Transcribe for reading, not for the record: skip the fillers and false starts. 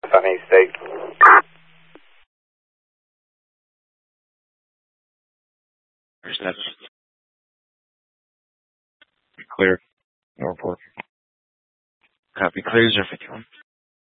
Sunny State. There's that. Clear. No report. Copy. Clear 051.